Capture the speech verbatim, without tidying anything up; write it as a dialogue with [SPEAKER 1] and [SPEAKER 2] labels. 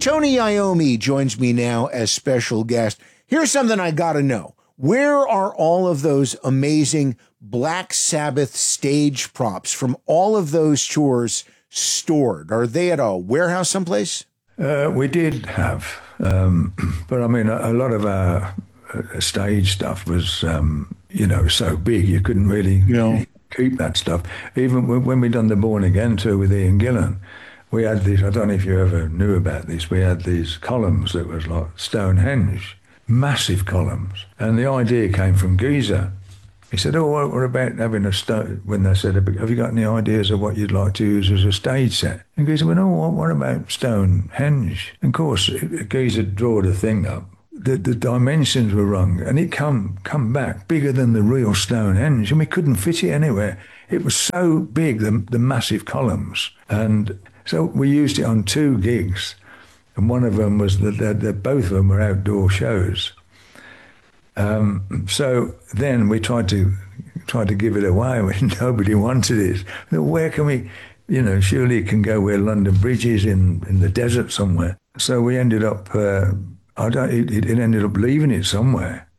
[SPEAKER 1] Tony Iommi joins me now as special guest. Here's something I got to know. Where are all of those amazing Black Sabbath stage props from all of those tours stored? Are they at a warehouse someplace?
[SPEAKER 2] Uh, we did have, um, but I mean, a, a lot of our uh, stage stuff was, um, you know, so big you couldn't really you know. keep that stuff. Even when, when we done the Born Again tour with Ian Gillan, we had these, I don't know if you ever knew about this, we had these columns that was like Stonehenge, massive columns. And the idea came from Geezer. He said, oh, what about having a stone, when they said, have you got any ideas of what you'd like to use as a stage set? And Geezer went, oh, what about Stonehenge? And of course, Geezer drew the thing up. The, the dimensions were wrong, and it come come back bigger than the real Stonehenge, and we couldn't fit it anywhere. It was so big, the, the massive columns. And so we used it on two gigs, and one of them was that the, the, both of them were outdoor shows. Um, so then we tried to tried to give it away when nobody wanted it. Where can we, you know, surely it can go where London Bridge is in, in the desert somewhere. So we ended up, uh, I don't, it, it ended up leaving it somewhere.